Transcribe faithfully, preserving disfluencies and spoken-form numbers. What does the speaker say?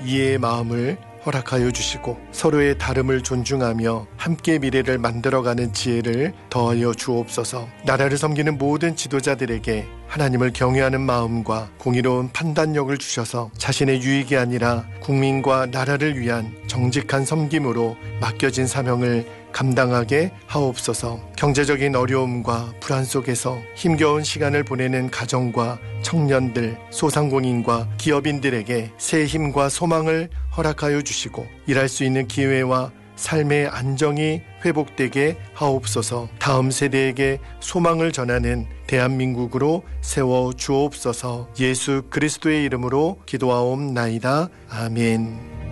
이해의 마음을 허락하여 주시고 서로의 다름을 존중하며 함께 미래를 만들어가는 지혜를 더하여 주옵소서. 나라를 섬기는 모든 지도자들에게 하나님을 경외하는 마음과 공의로운 판단력을 주셔서 자신의 유익이 아니라 국민과 나라를 위한 정직한 섬김으로 맡겨진 사명을 감당하게 하옵소서. 경제적인 어려움과 불안 속에서 힘겨운 시간을 보내는 가정과 청년들, 소상공인과 기업인들에게 새 힘과 소망을 허락하여 주시고 일할 수 있는 기회와 삶의 안정이 회복되게 하옵소서. 다음 세대에게 소망을 전하는 대한민국으로 세워 주옵소서. 예수 그리스도의 이름으로 기도하옵나이다. 아멘.